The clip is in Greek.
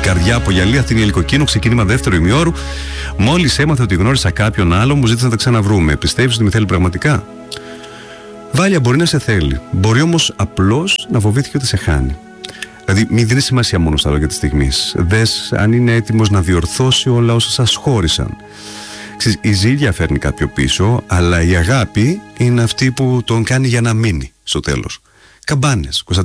Καρδιά από γυαλί, Αθήνα Ελικοκίνου, ξεκίνημα δεύτερο ημιώρου. Μόλις έμαθα ότι γνώρισα κάποιον άλλο, μου ζήτησε να τα ξαναβρούμε. Πιστεύεις ότι με θέλει πραγματικά? Βάλια, μπορεί να σε θέλει. Μπορεί όμως απλώς να φοβήθηκε ότι σε χάνει. Δηλαδή, μην δίνει σημασία μόνο στα λόγια της στιγμής. Δες αν είναι έτοιμος να διορθώσει όλα όσα σας χώρισαν. Η ζήλια φέρνει κάποιο πίσω, αλλά η αγάπη είναι αυτή που τον κάνει για να μείνει στο τέλος. Καμπάνες.